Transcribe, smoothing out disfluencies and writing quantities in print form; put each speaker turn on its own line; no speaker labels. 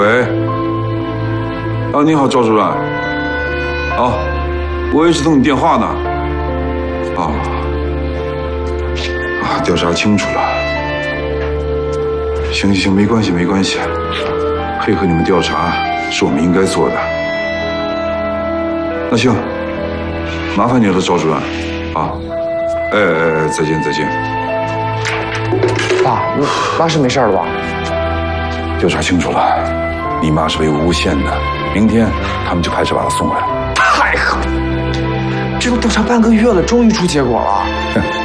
喂，啊，你好，赵主任。啊，我也是等你电话呢。调查清楚了。行，没关系，配合你们调查是我们应该做的。那行，麻烦你了，赵主任。啊，再见。
爸，你妈是没事了吧？
调查清楚了，你妈是被诬陷的，明天他们就派车把她送来。
太狠了！这都调查半个月了，终于出结果了。